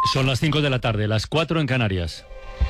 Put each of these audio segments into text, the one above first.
Son las 5 de la tarde, las 4 en Canarias.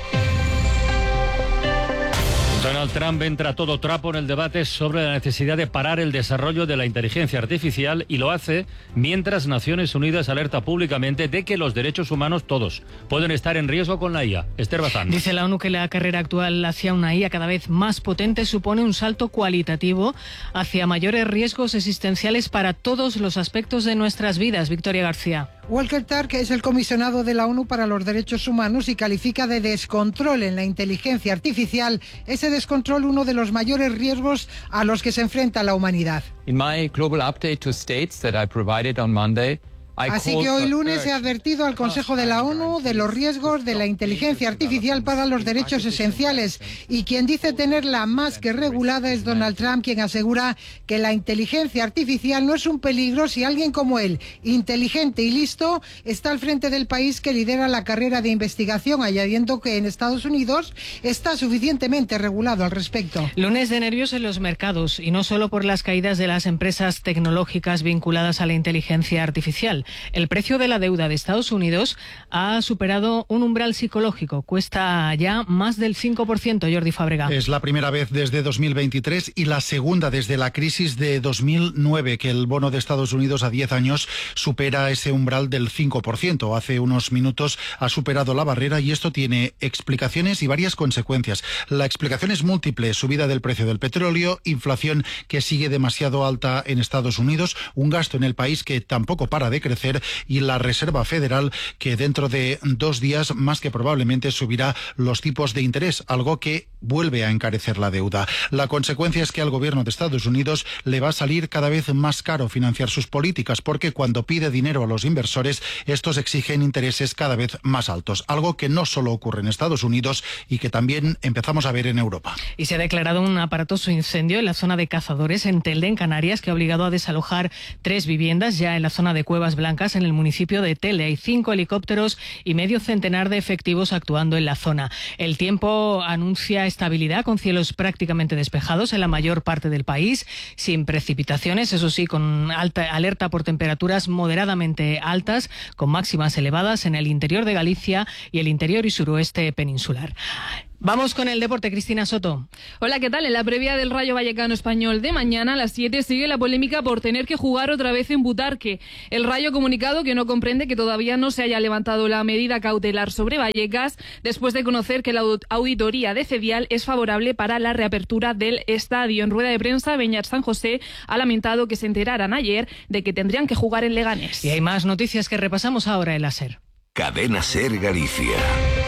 Donald Trump entra a todo trapo en el debate sobre la necesidad de parar el desarrollo de la inteligencia artificial y lo hace mientras Naciones Unidas alerta públicamente de que los derechos humanos, todos, pueden estar en riesgo con la IA. Esther Bazán. Dice la ONU que la carrera actual hacia una IA cada vez más potente supone un salto cualitativo hacia mayores riesgos existenciales para todos los aspectos de nuestras vidas. Victoria García. Volker Turk es el comisionado de la ONU para los Derechos Humanos y califica de descontrol en la inteligencia artificial ese descontrol uno de los mayores riesgos a los que se enfrenta la humanidad. In my global update to states that I provided on Monday, así que hoy lunes he advertido al Consejo de la ONU de los riesgos de la inteligencia artificial para los derechos esenciales y quien dice tenerla más que regulada es Donald Trump, quien asegura que la inteligencia artificial no es un peligro si alguien como él, inteligente y listo, está al frente del país que lidera la carrera de investigación, añadiendo que en Estados Unidos está suficientemente regulado al respecto. Lunes de nervios en los mercados y no solo por las caídas de las empresas tecnológicas vinculadas a la inteligencia artificial. El precio de la deuda de Estados Unidos ha superado un umbral psicológico. Cuesta ya más del 5%, Jordi Fábrega. Es la primera vez desde 2023 y la segunda desde la crisis de 2009 que el bono de Estados Unidos a 10 años supera ese umbral del 5%. Hace unos minutos ha superado la barrera y esto tiene explicaciones y varias consecuencias. La explicación es múltiple: subida del precio del petróleo, inflación que sigue demasiado alta en Estados Unidos, un gasto en el país que tampoco para de crecer y la Reserva Federal que dentro de 2 días más que probablemente subirá los tipos de interés, algo que vuelve a encarecer la deuda. La consecuencia es que al gobierno de Estados Unidos le va a salir cada vez más caro financiar sus políticas porque cuando pide dinero a los inversores, estos exigen intereses cada vez más altos, algo que no solo ocurre en Estados Unidos y que también empezamos a ver en Europa. Y se ha declarado un aparatoso incendio en la zona de Cazadores, en Telde, en Canarias, que ha obligado a desalojar 3 viviendas ya en la zona de Cuevas Blancas, en el municipio de Telde. Hay 5 helicópteros y medio centenar de efectivos actuando en la zona. El tiempo anuncia estabilidad con cielos prácticamente despejados en la mayor parte del país, sin precipitaciones, eso sí, con alta alerta por temperaturas moderadamente altas, con máximas elevadas en el interior de Galicia y el interior y suroeste peninsular. Vamos con el deporte, Cristina Soto. Hola, ¿qué tal? En la previa del Rayo Vallecano Español de mañana a las 7 sigue la polémica por tener que jugar otra vez en Butarque. El Rayo ha comunicado que no comprende que todavía no se haya levantado la medida cautelar sobre Vallecas después de conocer que la auditoría de Cedial es favorable para la reapertura del estadio. En rueda de prensa, Beñat San José ha lamentado que se enteraran ayer de que tendrían que jugar en Leganés. Y hay más noticias que repasamos ahora en la SER. Cadena SER Galicia.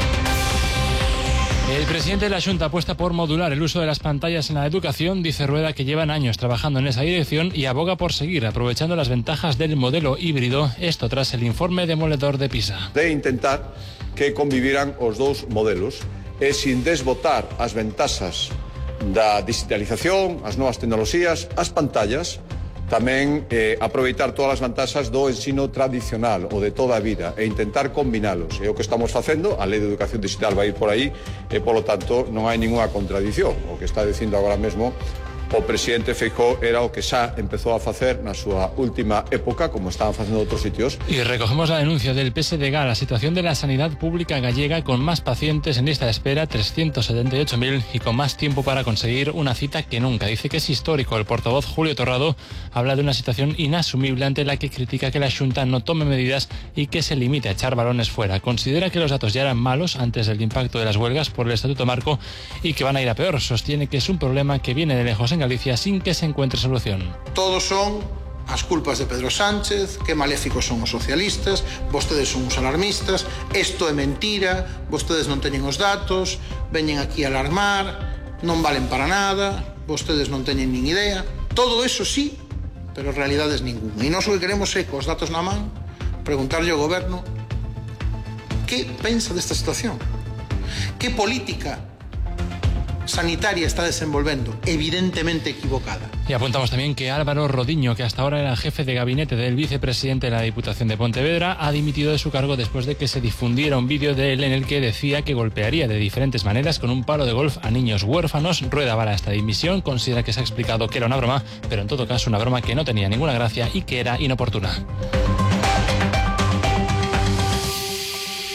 El presidente de la Xunta apuesta por modular el uso de las pantallas en la educación. Dice Rueda que llevan años trabajando en esa dirección y aboga por seguir aprovechando las ventajas del modelo híbrido. Esto tras el informe demoledor de PISA. De intentar que conviviran os dous modelos e sin desbotar as ventaxas da digitalización, as novas tecnoloxías, as pantallas, tamén aproveitar todas as vantaxas do ensino tradicional, o de toda a vida, e intentar combinalos. É o que estamos facendo, a Lei de Educación Digital vai ir por aí, e, polo tanto, non hai ninguna contradición. O que está dicindo agora mesmo o presidente Feijóo era o que xa empezou a facer na súa última época, como estaban facendo outros sitios. Y recogemos la denuncia del PSDG a la situación de la sanidad pública gallega, con más pacientes en lista de espera, 378.000, y con más tiempo para conseguir una cita que nunca. Dice que es histórico. El portavoz Julio Torrado habla de una situación inasumible ante la que critica que la Xunta no tome medidas y que se limite a echar balones fuera. Considera que los datos ya eran malos antes del impacto de las huelgas por el Estatuto Marco y que van a ir a peor. Sostiene que es un problema que viene de lejos en Galicia sin que se encuentre solución. Todos son as culpas de Pedro Sánchez, que maléficos son os socialistas, vostedes son os alarmistas, isto é mentira, vostedes non teñen os datos, veñen aquí a alarmar, non valen para nada, vostedes non teñen nin idea. Todo eso sí, pero realidades ninguna. E nós o que queremos é, cos datos na man, preguntarlle ao goberno que pensa desta situación, que política sanitaria está desenvolvendo, evidentemente equivocada. Y apuntamos también que Álvaro Rodiño, que hasta ahora era jefe de gabinete del vicepresidente de la Diputación de Pontevedra, ha dimitido de su cargo después de que se difundiera un vídeo de él en el que decía que golpearía de diferentes maneras con un palo de golf a niños huérfanos. Rueda avala esta dimisión, considera que se ha explicado que era una broma, pero en todo caso una broma que no tenía ninguna gracia y que era inoportuna.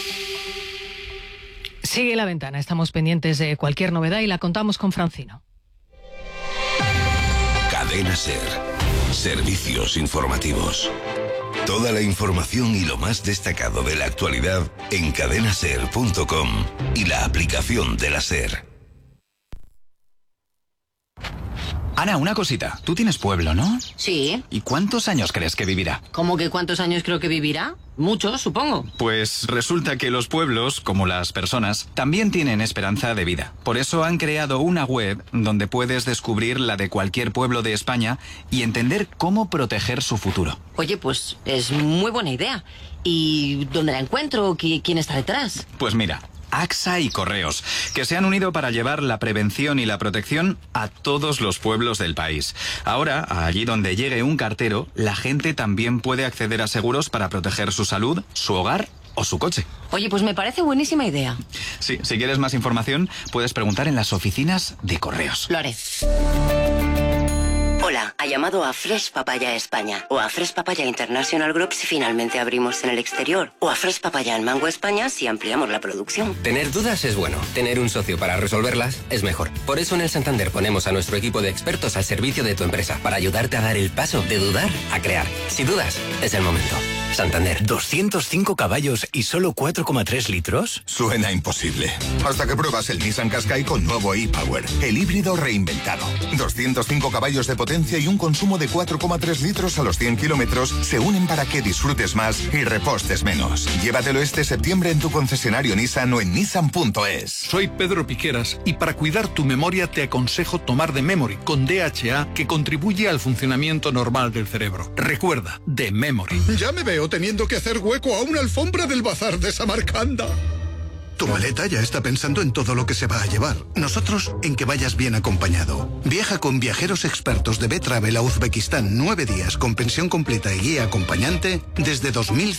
Sigue La Ventana, estamos pendientes de cualquier novedad y la contamos con Francino. Cadena SER. Servicios informativos. Toda la información y lo más destacado de la actualidad en cadenaser.com y la aplicación de la SER. Ana, una cosita. Tú tienes pueblo, ¿no? Sí. ¿Y cuántos años crees que vivirá? ¿Cómo que cuántos años creo que vivirá? Muchos, supongo. Pues resulta que los pueblos, como las personas, también tienen esperanza de vida. Por eso han creado una web donde puedes descubrir la de cualquier pueblo de España y entender cómo proteger su futuro. Oye, pues es muy buena idea. ¿Y dónde la encuentro? ¿Quién está detrás? Pues mira, AXA y Correos, que se han unido para llevar la prevención y la protección a todos los pueblos del país. Ahora, allí donde llegue un cartero, la gente también puede acceder a seguros para proteger su salud, su hogar o su coche. Oye, pues me parece buenísima idea. Sí, si quieres más información, puedes preguntar en las oficinas de Correos. Lo haré. Hola, ha llamado a Fresh Papaya España o a Fresh Papaya International Group si finalmente abrimos en el exterior o a Fresh Papaya en Mango España si ampliamos la producción. Tener dudas es bueno, tener un socio para resolverlas es mejor. Por eso en el Santander ponemos a nuestro equipo de expertos al servicio de tu empresa para ayudarte a dar el paso de dudar a crear. Si dudas, es el momento. Santander. 205 caballos y solo 4,3 litros. Suena imposible. Hasta que pruebas el Nissan Qashqai con nuevo e-Power, el híbrido reinventado. 205 caballos de potencia y un consumo de 4,3 litros a los 100 kilómetros se unen para que disfrutes más y repostes menos. Llévatelo este septiembre en tu concesionario Nissan o en nissan.es. Soy Pedro Piqueras y para cuidar tu memoria te aconsejo tomar The Memory con DHA, que contribuye al funcionamiento normal del cerebro. Recuerda, The Memory. Ya me veo teniendo que hacer hueco a una alfombra del bazar de Samarcanda. Tu maleta ya está pensando en todo lo que se va a llevar. Nosotros en que vayas bien acompañado. Viaja con viajeros expertos de B-Travel a Uzbekistán 9 días con pensión completa y guía acompañante desde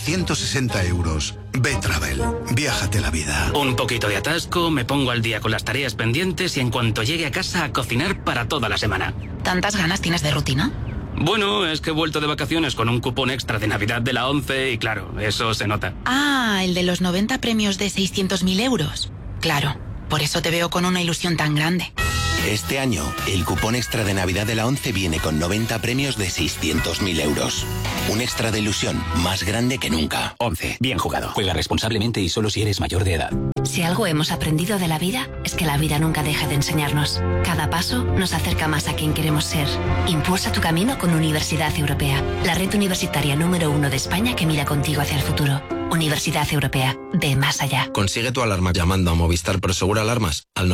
2.160 euros. B-Travel. Viájate la vida. Un poquito de atasco, me pongo al día con las tareas pendientes y en cuanto llegue a casa a cocinar para toda la semana. ¿Tantas ganas tienes de rutina? Bueno, es que he vuelto de vacaciones con un cupón extra de Navidad de la 11 y claro, eso se nota. Ah, el de los 90 premios de 600.000 euros. Claro, por eso te veo con una ilusión tan grande. Este año, el cupón extra de Navidad de la 11 viene con 90 premios de 600.000 euros. Un extra de ilusión más grande que nunca. 11. Bien jugado. Juega responsablemente y solo si eres mayor de edad. Si algo hemos aprendido de la vida, es que la vida nunca deja de enseñarnos. Cada paso nos acerca más a quien queremos ser. Impulsa tu camino con Universidad Europea, la red universitaria número 1 de España que mira contigo hacia el futuro. Universidad Europea, ve más allá. Consigue tu alarma llamando a Movistar Prosegur Alarmas al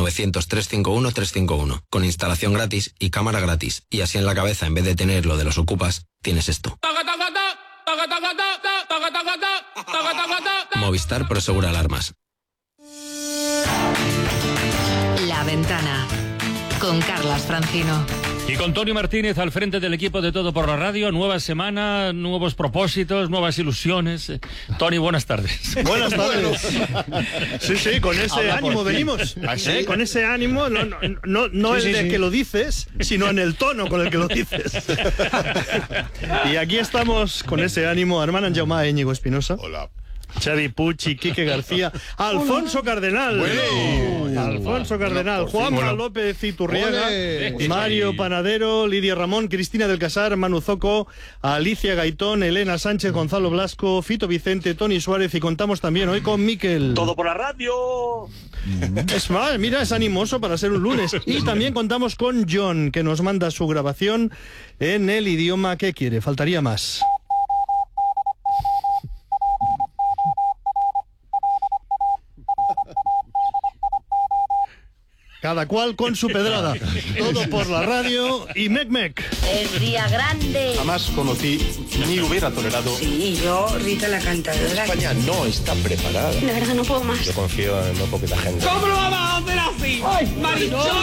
900-351-351, con instalación gratis y cámara gratis. Y así en la cabeza, en vez de tener lo de los ocupas, tienes esto. Movistar Prosegur Alarmas. La Ventana, con Carlas Francino. Y con Tony Martínez al frente del equipo de Todo por la Radio. Nueva semana, nuevos propósitos, nuevas ilusiones. Tony, buenas tardes. Buenas tardes. Sí, con ese ánimo venimos. ¿Ah, sí? Con ese ánimo, no el de que lo dices, sino en el tono con el que lo dices. Y aquí estamos con ese ánimo. Armand Anjaumá, Íñigo Espinosa. Hola. Xavi Pucci, Quique García, Alfonso Cardenal, Alfonso Cardenal, Juanma López Iturriaga, Mario Panadero, Lidia Ramón, Cristina del Casar, Manu Zoco, Alicia Gaitón, Elena Sánchez, Gonzalo Blasco, Fito Vicente, Tony Suárez y contamos también hoy con Miquel. Todo por la radio. Es más, mira, es animoso para ser un lunes. Y también contamos con John, que nos manda su grabación en el idioma que quiere. Faltaría más. Cada cual con su pedrada. Todo por la radio y Mec. Es día grande. Jamás conocí ni hubiera tolerado. Sí, yo, Rita la cantadora. España no está preparada. De verdad no puedo más. Yo confío en muy poquita gente. ¿Cómo lo vamos a hacer así? ¡Ay, Marichón!